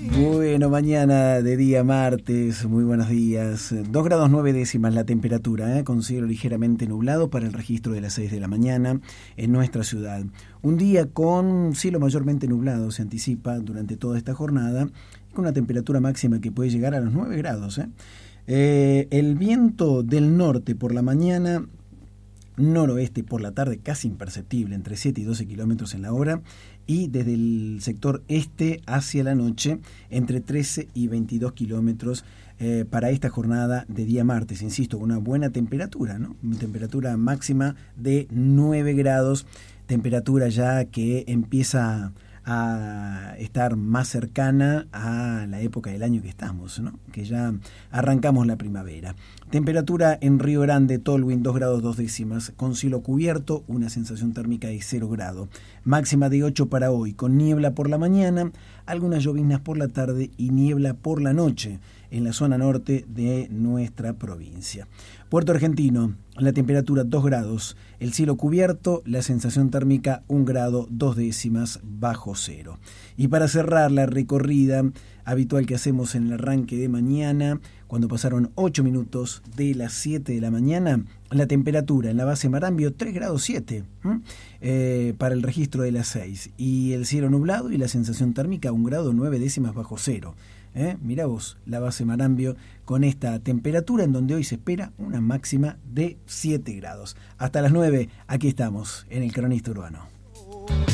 Bueno, mañana de día martes, muy buenos días. 2 grados 9 décimas la temperatura, con cielo ligeramente nublado para el registro de las 6 de la mañana en nuestra ciudad. Un día con cielo mayormente nublado se anticipa durante toda esta jornada, con una temperatura máxima que puede llegar a los 9 grados. El viento del norte por la mañana, noroeste por la tarde casi imperceptible, entre 7 y 12 kilómetros en la hora, y desde el sector este hacia la noche entre 13 y 22 kilómetros para esta jornada de día martes, insisto, con una buena temperatura, ¿no? Temperatura máxima de 9 grados, temperatura ya que empieza a estar más cercana a la época del año que estamos, ¿no? Que ya arrancamos la primavera. Temperatura en Río Grande, Tolwyn, 2 grados 2 décimas, con cielo cubierto, una sensación térmica de 0 grado. Máxima de 8 para hoy, con niebla por la mañana, algunas lloviznas por la tarde y niebla por la noche en la zona norte de nuestra provincia. Puerto Argentino, la temperatura 2 grados, el cielo cubierto, la sensación térmica 1 grado 2 décimas bajo cero. Y para cerrar la recorrida habitual que hacemos en el arranque de mañana, cuando pasaron 8 minutos de las 7 de la mañana, la temperatura en la base Marambio 3 grados 7 para el registro de las 6, y el cielo nublado y la sensación térmica 1 grado 9 décimas bajo cero. Mirá vos, la base Marambio con esta temperatura en donde hoy se espera una máxima de 7 grados. Hasta las 9, aquí estamos en el Cronista Urbano.